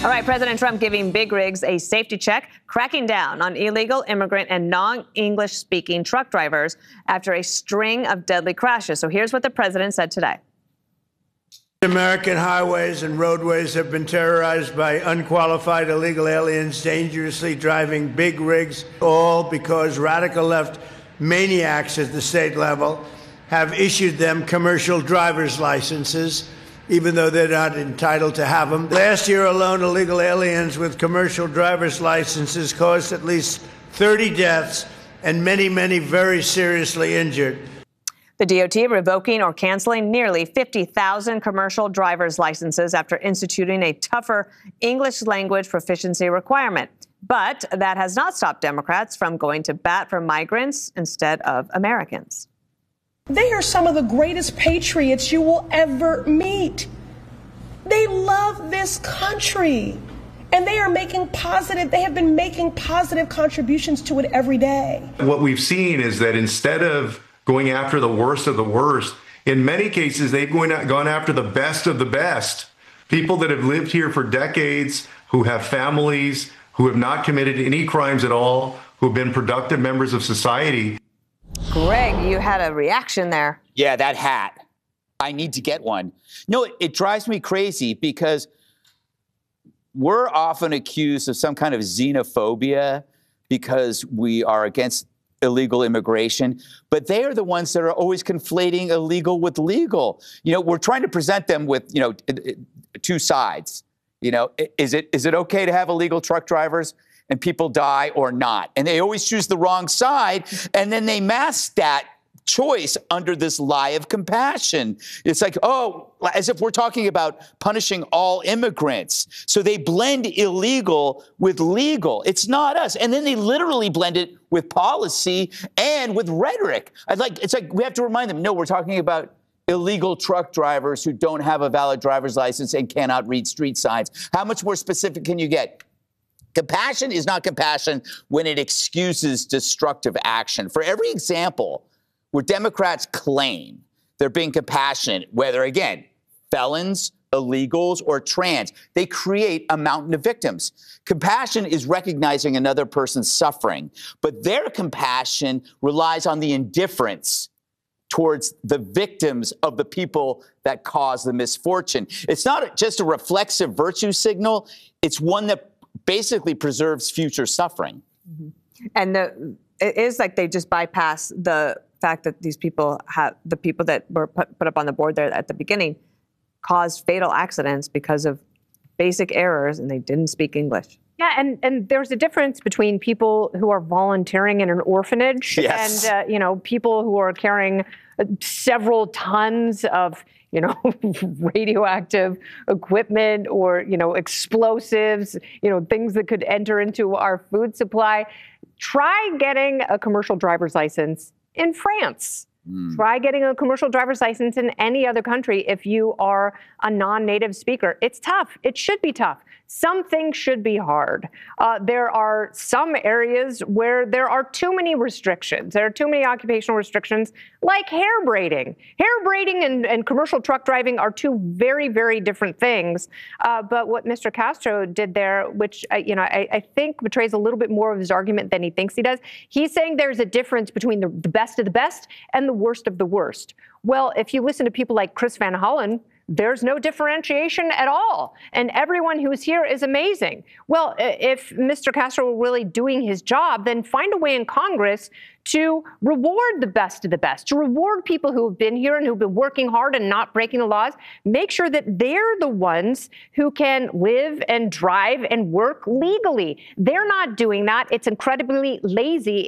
All right, President Trump giving big rigs a safety check, cracking down on illegal immigrant and non-English speaking truck drivers after a string of deadly crashes. So here's what the president said today. American highways and roadways have been terrorized by unqualified illegal aliens dangerously driving big rigs, all because radical left maniacs at the state level have issued them commercial driver's licenses, even though they're not entitled to have them. Last year alone, illegal aliens with commercial driver's licenses caused at least 30 deaths and many, many very seriously injured. The DOT revoking or canceling nearly 50,000 commercial driver's licenses after instituting a tougher English language proficiency requirement. But that has not stopped Democrats from going to bat for migrants instead of Americans. They are some of the greatest patriots you will ever meet. They love this country, and they have been making positive contributions to it every day. What we've seen is that instead of going after the worst of the worst, in many cases, they've gone after the best of the best. People that have lived here for decades, who have families, who have not committed any crimes at all, who have been productive members of society. Greg, you had a reaction there. Yeah, that hat. I need to get one. No, it drives me crazy because we're often accused of some kind of xenophobia because we are against illegal immigration, but they are the ones that are always conflating illegal with legal. We're trying to present them with, two sides. Is it okay to have illegal truck drivers and people die or not? And they always choose the wrong side, and then they mask that choice under this lie of compassion. It's like, as if we're talking about punishing all immigrants. So they blend illegal with legal. It's not us. And then they literally blend it with policy and with rhetoric. It's like we have to remind them, no, we're talking about illegal truck drivers who don't have a valid driver's license and cannot read street signs. How much more specific can you get? Compassion is not compassion when it excuses destructive action. For every example where Democrats claim they're being compassionate, whether, again, felons, illegals, or trans, they create a mountain of victims. Compassion is recognizing another person's suffering, but their compassion relies on the indifference towards the victims of the people that caused the misfortune. It's not just a reflexive virtue signal. It's one that basically preserves future suffering. Mm-hmm. And it is like they just bypass the fact that these people the people that were put up on the board there at the beginning caused fatal accidents because of basic errors, and they didn't speak English. Yeah, and there's a difference between people who are volunteering in an orphanage and people who are carrying several tons of radioactive equipment or explosives, things that could enter into our food supply. Try getting a commercial driver's license in France. Try getting a commercial driver's license in any other country if you are a non-native speaker. It's tough. It should be tough. Some things should be hard. There are some areas where there are too many restrictions. There are too many occupational restrictions, like hair braiding. Hair braiding and commercial truck driving are two very, very different things. But what Mr. Castro did there, which I think betrays a little bit more of his argument than he thinks he does, he's saying there's a difference between the best of the best and the worst of the worst. Well, if you listen to people like Chris Van Hollen, there's no differentiation at all. And everyone who's here is amazing. Well, if Mr. Castro were really doing his job, then find a way in Congress to reward the best of the best, to reward people who have been here and who've been working hard and not breaking the laws. Make sure that they're the ones who can live and drive and work legally. They're not doing that. It's incredibly lazy.